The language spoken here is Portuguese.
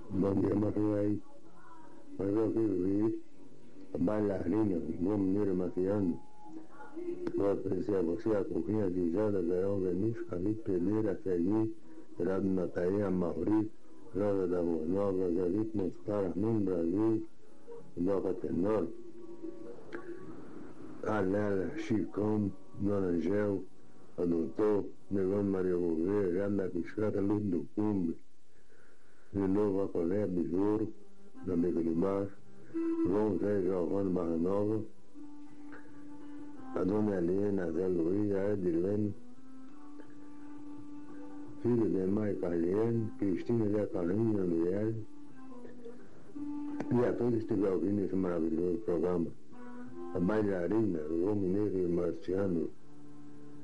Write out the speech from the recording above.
Bom dia, Marley. Mas eu quis ver a bailarina, uma mineira maquiando. Eu ofereci a você a coquinha de Jada Verão, Venus, Calito Pereira, Segui, Geraldo Natalia, Mauri, Rosa da Rua Nova, Zalito Moscara, Mundo Brasil, Doca Tenor, Alela, Chicão, Dona Angel, a Doutor, Negão Maria Gouveia, Jada Piscata, Luz do Cumbe, de novo a Colé, Besouro, da Amiga do Baixo, João Zé Giovanni Barra Nova, a Dona Helena, Zé Luiz, a Edilene, filho de Mai Carliene, Cristina Zé Carlinhos, Andriel, e a todos que estiverem ouvindo esse maravilhoso programa. A bailarina, o Mineiro e Marciano,